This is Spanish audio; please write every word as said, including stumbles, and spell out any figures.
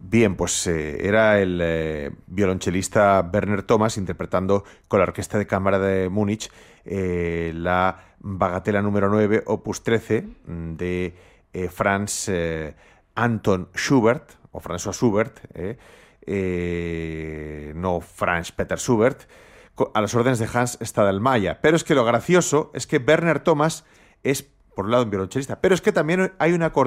Bien, pues eh, era el eh, violonchelista Werner Thomas interpretando con la Orquesta de Cámara de Múnich eh, la Bagatela número nueve, opus trece, de eh, Franz eh, Anton Schubert, o François Schubert, eh, eh, no Franz Peter Schubert, a las órdenes de Hans Stadelmayer. Pero es que lo gracioso es que Werner Thomas es, por un lado, un violonchelista, pero es que también hay una